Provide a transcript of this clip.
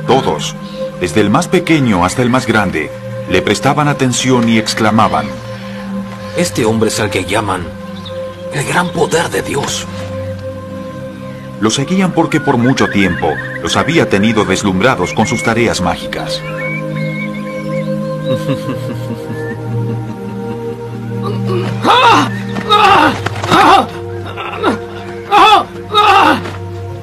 Todos, desde el más pequeño hasta el más grande, le prestaban atención y exclamaban: Este hombre es al que llaman el gran poder de Dios. Lo seguían porque por mucho tiempo los había tenido deslumbrados con sus tareas mágicas.